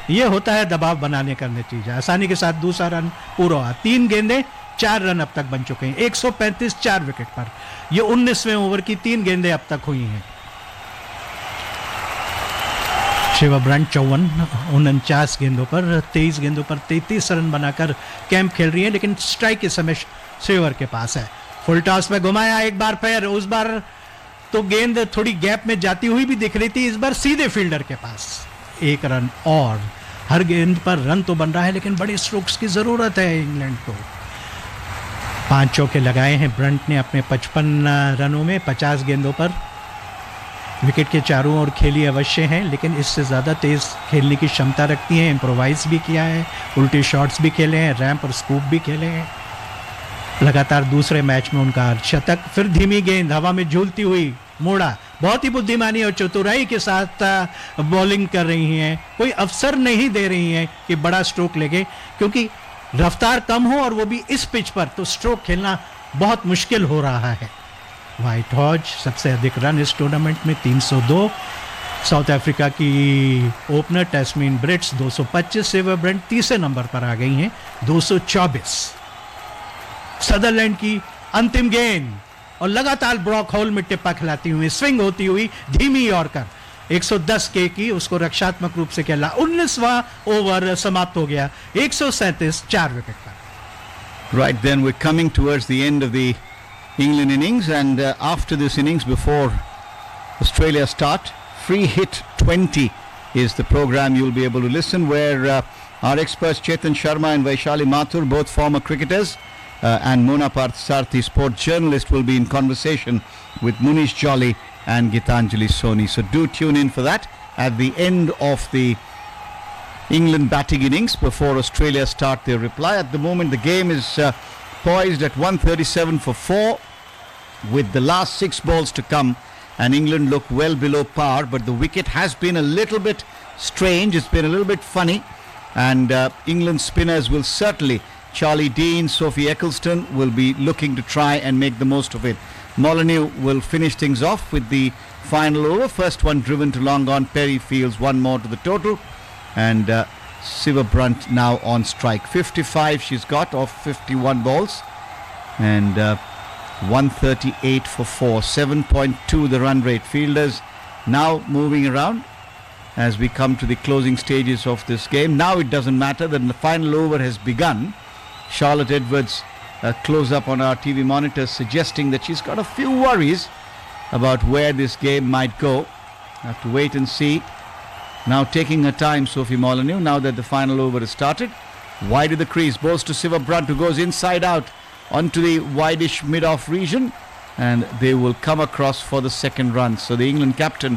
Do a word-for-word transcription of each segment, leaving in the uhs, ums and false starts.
ये होता है दबाव बनाने का नतीजा। आसानी के साथ दूसरा रन पूरा हुआ। तीन गेंदें चार रन अब तक बन चुके हैं। एक सौ पैंतीस चार विकेट पर। ये उन्नीसवें ओवर की तीन गेंदें अब तक हुई हैं। शिवा ब्रंट चौवन उनचास गेंदों पर तेईस गेंदों पर तैंतीस रन बनाकर कैंप खेल रही है, लेकिन स्ट्राइक इस समय सेवर के पास है। फुल टॉस में घुमाया एक बार फिर, उस बार तो गेंद थोड़ी गैप में जाती हुई भी दिख रही थी, इस बार सीधे फील्डर के पास। एक रन और। हर गेंद पर रन तो बन रहा है, लेकिन बड़ी स्ट्रोक्स की जरूरत है इंग्लैंड को। पांच चौके लगाए हैं ब्रंट ने अपने पचपन रनों में, पचास गेंदों पर। विकेट के चारों ओर खेली अवश्य हैं, लेकिन इससे ज़्यादा तेज़ खेलने की क्षमता रखती हैं। इम्प्रोवाइज भी किया है, उल्टे शॉट्स भी खेले हैं, रैंप और स्कूप भी खेले हैं। लगातार दूसरे मैच में उनका शतक। फिर धीमी गेंद हवा में झूलती हुई मोड़ा। बहुत ही बुद्धिमानी और चतुराई के साथ बॉलिंग कर रही हैं। कोई अवसर नहीं दे रही हैं कि बड़ा स्ट्रोक लेगे, क्योंकि रफ्तार कम हो और वो भी इस पिच पर, तो स्ट्रोक खेलना बहुत मुश्किल हो रहा है। व्हाइट हॉज सबसे अधिक रन इस टूर्नामेंट में तीन सौ दो। साउथ अफ्रीका की ओपनर टैस्मीन ब्रिट्स दो सौ पच्चीस। सेवर ब्रंट तीसरे नंबर पर आ गई हैं दो सौ चौबीस। सदरलैंड की अंतिम गेंद और लगातार ब्रॉक होल में टिप्पा खिलाती हुई, स्विंग होती हुई धीमी यॉर्कर एक सौ दस के की, उसको रक्षात्मक रूप से खेला। उन्नीसवां ओवर समाप्त हो गया एक सौ सैंतीस चार विकेट पर। Right then, we're coming towards the end of the England innings, and uh, after this innings, before Australia start, Free Hit twenty is the program you'll be able to listen, where uh, our experts Chetan Sharma and Vaishali Mathur, both former cricketers, uh, and Mona Parthasarathy, sport journalist, will be in conversation with Munish Jolly and Gitanjali Soni. So do tune in for that at the end of the England batting innings before Australia start their reply. At the moment, the game is uh, poised at one thirty-seven for four with the last six balls to come, and England look well below par, but the wicket has been a little bit strange. It's been a little bit funny, and uh, England spinners will certainly, Charlie Dean, Sophie Eccleston, will be looking to try and make the most of it. Molyneux will finish things off with the final over. First one driven to long on. Perry Fields one more to the total, and uh, Siva Brunt now on strike. fifty-five she's got off fifty-one balls, and uh, one thirty-eight for four. seven point two the run rate. Fielders now moving around as we come to the closing stages of this game. Now it doesn't matter that the final over has begun. Charlotte Edwards uh, close up on our T V monitors, suggesting that she's got a few worries about where this game might go. Have to wait and see. Now taking her time, Sophie Molyneux, now that the final over has started. Wide of the crease, balls to Siva Brunt, who goes inside out onto the wideish mid-off region, and they will come across for the second run. So the England captain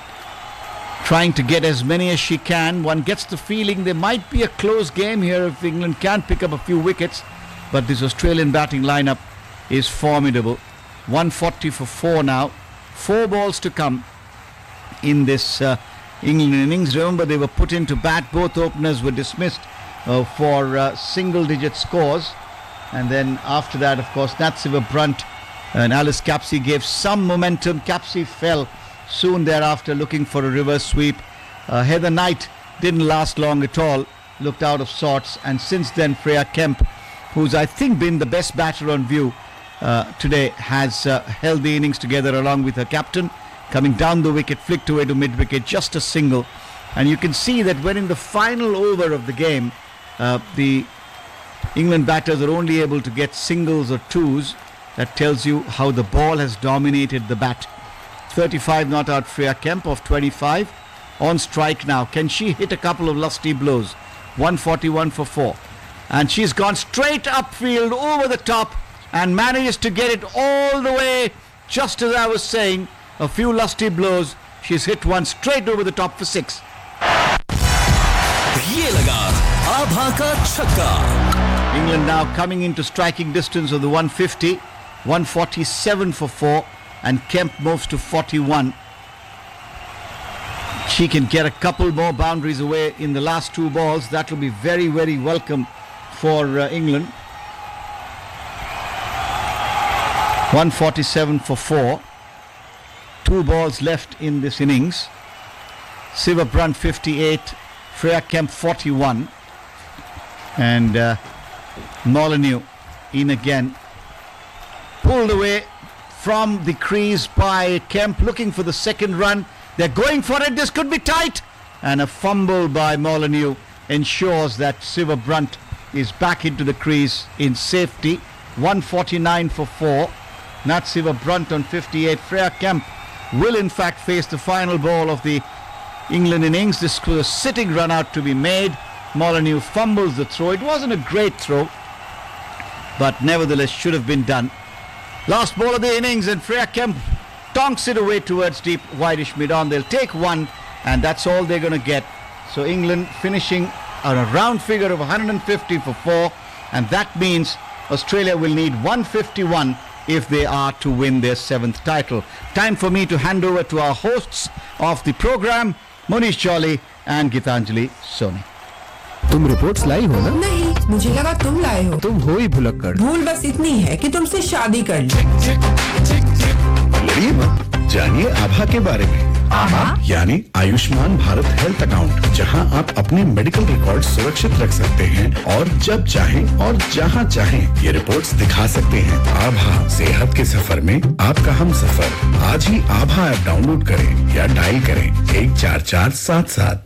trying to get as many as she can. One gets the feeling there might be a close game here if England can pick up a few wickets, but this Australian batting lineup is formidable. one forty for four now. Four balls to come in this uh, England innings. Remember, they were put into bat. Both openers were dismissed uh, for uh, single-digit scores. And then after that, of course, Nat Siva Brunt and Alice Capsey gave some momentum. Capsey fell soon thereafter, looking for a reverse sweep. Uh, Heather Knight didn't last long at all, looked out of sorts. And since then, Freya Kemp, who's I think been the best batter on view uh, today, has uh, held the innings together along with her captain. Coming down the wicket, flicked away to mid-wicket, just a single. And you can see that when in the final over of the game, uh, the England batters are only able to get singles or twos. That tells you how the ball has dominated the bat. thirty-five not out, Freya Kemp of twenty-five. On strike now. Can she hit a couple of lusty blows? one forty-one for four. And she's gone straight upfield over the top and manages to get it all the way, just as I was saying. A few lusty blows. She's hit one straight over the top for six. ये लगा आभा का छक्का. England now coming into striking distance of the one fifty. one forty-seven for four, and Kemp moves to forty-one. She can get a couple more boundaries away in the last two balls. That will be very, very welcome for uh, England. one forty-seven for four. Two balls left in this innings. Siva Brunt fifty-eight, Freya Kemp forty-one. And uh, Molyneux in again. Pulled away from the crease by Kemp, looking for the second run. They're going for it. This could be tight. And a fumble by Molyneux ensures that Siva Brunt is back into the crease in safety. one forty-nine for four. Not Siva Brunt on fifty-eight. Freya Kemp will in fact face the final ball of the England innings. This was a sitting run out to be made. Molyneux fumbles the throw. It wasn't a great throw, but nevertheless should have been done. Last ball of the innings, and Freya Kemp tonks it away towards deep whitish mid-on. They'll take one, and that's all they're going to get. So England finishing on a round figure of one hundred fifty for four, and that means Australia will need one fifty-one if they are to win their seventh title. Time for me to hand over to our hosts of the program, Monish Jolly and Gitanjali Soni. तुम reports लाई हो ना? नहीं, मुझे लगा तुम लाए हो। तुम हो ही भुलक्कड़। भूल बस इतनी है कि तुमसे शादी कर ली। लड़िए मत, जानिए आभा के बारे में। आभा यानी आयुष्मान भारत हेल्थ अकाउंट, जहां आप अपने मेडिकल रिकॉर्ड सुरक्षित रख सकते हैं और जब चाहें और जहां चाहें ये रिपोर्ट्स दिखा सकते हैं। आभा, सेहत के सफर में आपका हम सफर। आज ही आभा ऐप डाउनलोड करें या डायल करें एक चार चार सात सात।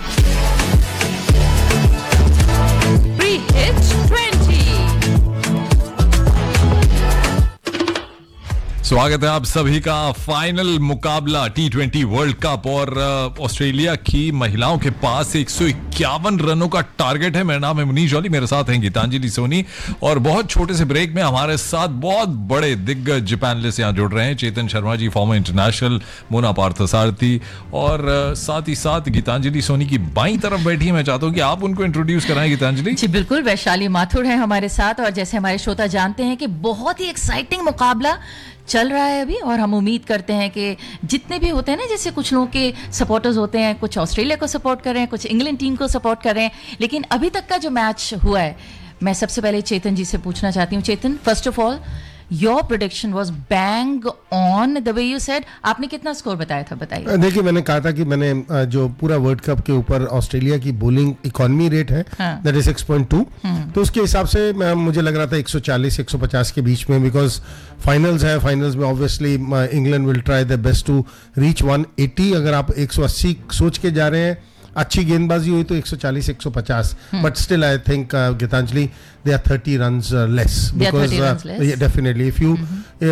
स्वागत है आप सभी का। फाइनल मुकाबला टी ट्वेंटी वर्ल्ड कप और ऑस्ट्रेलिया की महिलाओं के पास एक सौ इक्यावन रनों का टारगेट है। मेरा नाम है मुनीश जॉली, मेरे साथ हैं गीतांजलि सोनी और बहुत छोटे से ब्रेक में हमारे साथ बहुत बड़े दिग्गज पैनलिस्ट यहाँ जुड़ रहे हैं। चेतन शर्मा जी, फॉर्मर इंटरनेशनल, मोना पार्थसारथी और साथ ही साथ गीतांजलि सोनी की बाईं तरफ बैठी है। मैं चाहता हूँ कि आप उनको इंट्रोड्यूस कराएं गीतांजलि जी। बिल्कुल, वैशाली माथुर है हमारे साथ और जैसे हमारे श्रोता जानते हैं कि बहुत ही एक्साइटिंग मुकाबला चल रहा है अभी और हम उम्मीद करते हैं कि जितने भी होते हैं ना, जैसे कुछ लोगों के सपोर्टर्स होते हैं, कुछ ऑस्ट्रेलिया को सपोर्ट कर रहे हैं, कुछ इंग्लैंड टीम को सपोर्ट कर रहे हैं, लेकिन अभी तक का जो मैच हुआ है, मैं सबसे पहले चेतन जी से पूछना चाहती हूँ। चेतन, first of all your prediction was bang on the way you said. आपने कितना स्कोर बताया था, बताइए। देखिए, मैंने कहा था कि मैंने जो पूरा वर्ल्ड कप के ऊपर ऑस्ट्रेलिया की बॉलिंग इकोनॉमी रेट है that is six point two, तो उसके हिसाब से मैं मुझे लग रहा था एक सौ चालीस एक सौ पचास के बीच में, बिकॉज फाइनल्स है। फाइनल्स में obviously England will try the best to reach one eighty. अगर आप एक सौ अस्सी सोच के जा रहे हैं, अच्छी गेंदबाजी हुई तो एक सौ चालीस एक सौ पचास, but still I think Geetanjali they are thirty runs less, because definitely if you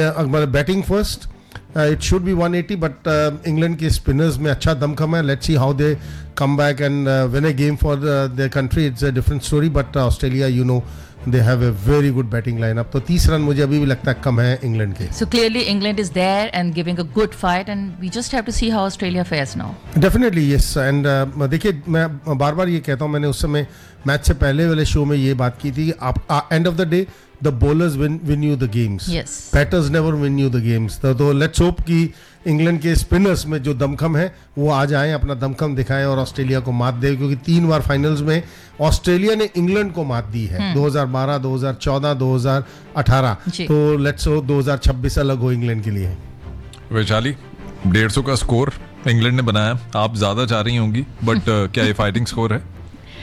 batting first it should be one eighty, but England के स्पिनर्स में अच्छा दमखम है। Let's see how they come back and win a game for their country. It's a different story, but Australia you know they have a very good batting lineup. तो तीस run मुझे अभी भी लगता है कम है इंग्लैंड के। So clearly England is there and giving a good fight and we just have to see how Australia fares now. Definitely yes, and uh, देखिए, मैं बार बार ये कहता हूँ, मैंने उस समय मैच से पहले वाले शो में ये बात की थी कि आप end of the day the bowlers win win you the games. Yes. Batters never win you the games. तो, तो let's hope कि इंग्लैंड के स्पिनर्स में जो दमखम है वो आ जाएं, अपना दमखम दिखाएं और ऑस्ट्रेलिया को मात दे, क्योंकि तीन बार फाइनल्स में ऑस्ट्रेलिया ने इंग्लैंड को मात दी है, दो हज़ार बारह, दो हज़ार चौदह, दो हज़ार अठारह। तो लेट्स होप दो हज़ार छब्बीस अलग हो इंग्लैंड के लिए। वैशाली, डेढ़ सौ का स्कोर इंग्लैंड ने बनाया, आप ज्यादा चाह रही होंगी, बट क्या ये फाइटिंग स्कोर है?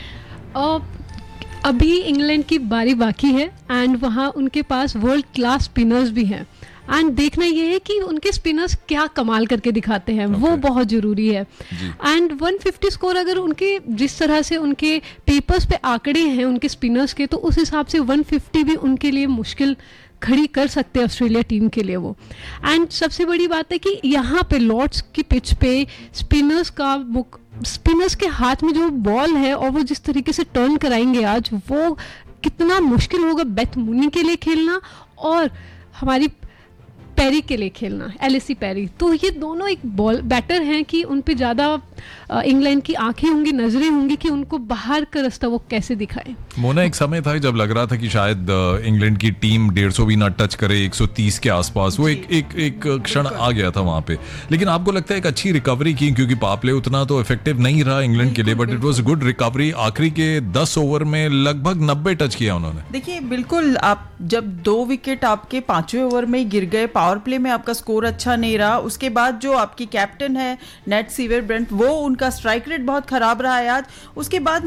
uh, अभी इंग्लैंड की बारी बाकी है एंड वहाँ उनके पास वर्ल्ड क्लास स्पिनर्स भी हैं एंड देखना ये है कि उनके स्पिनर्स क्या कमाल करके दिखाते हैं, okay. वो बहुत ज़रूरी है। एंड वन फिफ्टी स्कोर अगर उनके जिस तरह से उनके पेपर्स पे आंकड़े हैं उनके स्पिनर्स के, तो उस हिसाब से वन फिफ्टी भी उनके लिए मुश्किल खड़ी कर सकते हैं ऑस्ट्रेलिया टीम के लिए वो। एंड सबसे बड़ी बात है कि यहाँ पे लॉर्ड्स की पिच पे स्पिनर्स का स्पिनर्स के हाथ में जो बॉल है और वो जिस तरीके से टर्न कराएंगे आज, वो कितना मुश्किल होगा बेथ मुनी के लिए खेलना और हमारी पेरी के लिए खेलना, एलिसी पेरी। तो ये दोनों एक बॉल बैटर हैं कि उन पे ज़्यादा इंग्लैंड की आंखें होंगी, नजरें होंगी कि उनको बाहर का रास्ता वो कैसे दिखाएं। मोना, एक समय था जब लग रहा था कि शायद इंग्लैंड की टीम डेढ़ सौ भी ना टच करे, एक सौ तीस के आसपास, वो एक एक एक क्षण आ गया था वहां पे। लेकिन आपको लगता है एक अच्छी रिकवरी की, क्योंकि पावर प्ले उतना तो इफेक्टिव नहीं रहा इंग्लैंड के लिए, but it was good recovery. आखिरी के दस ओवर में लगभग नब्बे टच किया उन्होंने। देखिए, बिल्कुल, आप जब दो विकेट आपके पांचवें ओवर में गिर गए पावर पावर प्ले में आपका स्कोर अच्छा नहीं रहा, उसके बाद जो आपकी कैप्टन है नेट सीवर ब्रेंट, वो उनका स्ट्राइक रेट बहुत खराब रहा है आज, उसके बाद